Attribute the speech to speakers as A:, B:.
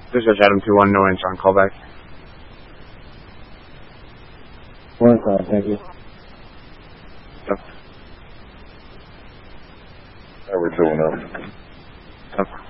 A: Dispatch Adam 2-1, no answer on callback.
B: 1-5, thank you.
C: We're 2-0.
A: Tough.